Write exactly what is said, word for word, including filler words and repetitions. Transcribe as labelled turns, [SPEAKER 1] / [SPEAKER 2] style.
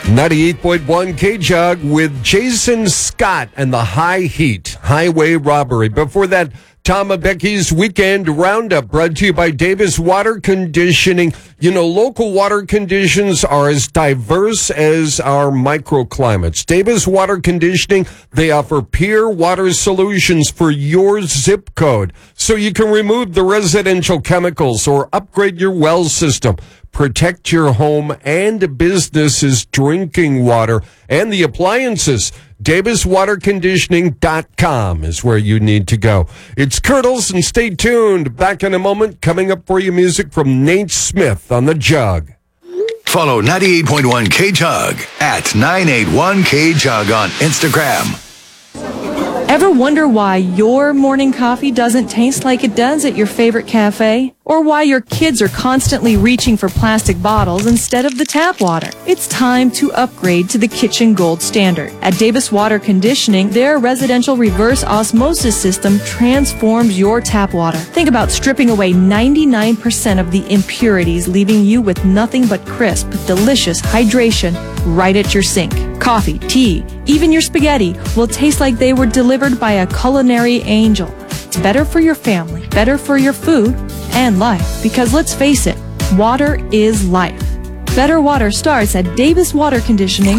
[SPEAKER 1] ninety-eight point one K-Jug with Jason Scott and the High Heat, Highway Robbery. Before that, Tom and Becky's Weekend Roundup, brought to you by Davis Water Conditioning. You know, local water conditions are as diverse as our microclimates. Davis Water Conditioning, they offer pure water solutions for your zip code, so you can remove the residential chemicals or upgrade your well system. Protect your home and business's drinking water and the appliances. Davis Water Conditioning dot com is where you need to go. It's Kurtles, and stay tuned. Back in a moment, coming up for you, music from Nate Smith on the Jug.
[SPEAKER 2] Follow ninety-eight point one K-Jug at nine eight one K-Jug on Instagram.
[SPEAKER 3] Ever wonder why your morning coffee doesn't taste like it does at your favorite cafe? Or why your kids are constantly reaching for plastic bottles instead of the tap water? It's time to upgrade to the kitchen gold standard. At Davis Water Conditioning, their residential reverse osmosis system transforms your tap water. Think about stripping away ninety-nine percent of the impurities, leaving you with nothing but crisp, delicious hydration right at your sink. Coffee, tea, even your spaghetti will taste like they were delivered by a culinary angel. It's better for your family, better for your food, and life. Because let's face it, water is life. Better water starts at Davis Water Conditioning.